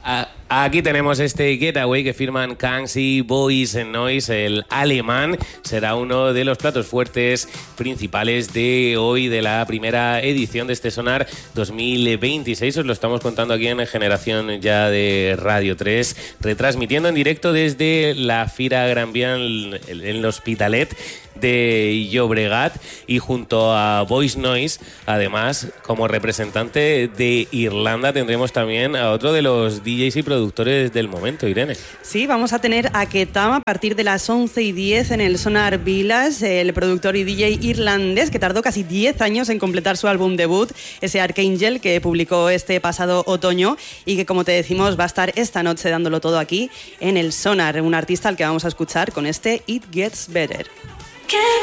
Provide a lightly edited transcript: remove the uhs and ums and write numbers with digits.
Aquí tenemos este Getaway que firman Kangs y Boys Noise. El alemán será uno de los platos fuertes principales de hoy, de la primera edición de este Sonar 2026. Os lo estamos contando aquí en Generación ya de Radio 3, retransmitiendo en directo desde la Fira Gran Vía en el Hospitalet de Llobregat, y junto a Boys Noise, además, como representante de Irlanda, tendremos también a otro de los DJs y productores del momento, Irene. Sí, vamos a tener a Ketam a partir de las 11:10 en el Sonar Village, el productor y DJ irlandés que tardó casi 10 años en completar su álbum debut, ese Archangel, que publicó este pasado otoño y que, como te decimos, va a estar esta noche dándolo todo aquí en el Sonar, un artista al que vamos a escuchar con este It Gets Better.